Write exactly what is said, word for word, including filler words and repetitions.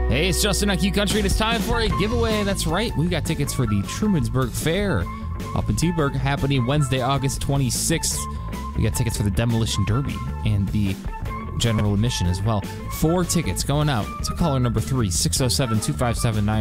Hey, it's Justin on Q Country, and it's time for a giveaway. That's right, we got tickets for the Trumansburg Fair up in Tuberg, happening Wednesday, August twenty-sixth. We got tickets for the Demolition Derby and the general admission as well. Four tickets going out to caller number three, six oh seven, two five seven, nine